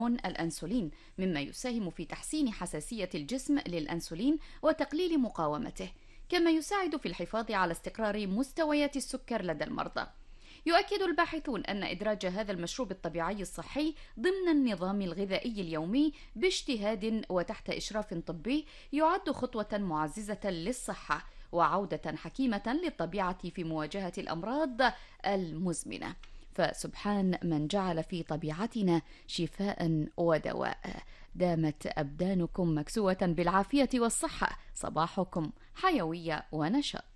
الأنسولين، مما يساهم في تحسين حساسية الجسم للأنسولين وتقليل مقاومته، كما يساعد في الحفاظ على استقرار مستويات السكر لدى المرضى. يؤكد الباحثون أن إدراج هذا المشروب الطبيعي الصحي ضمن النظام الغذائي اليومي باجتهاد وتحت إشراف طبي يعد خطوة معززة للصحة وعودة حكيمة للطبيعة في مواجهة الأمراض المزمنة. فسبحان من جعل في طبيعتنا شفاء ودواء. دامت أبدانكم مكسوة بالعافية والصحة، صباحكم حيوية ونشاط.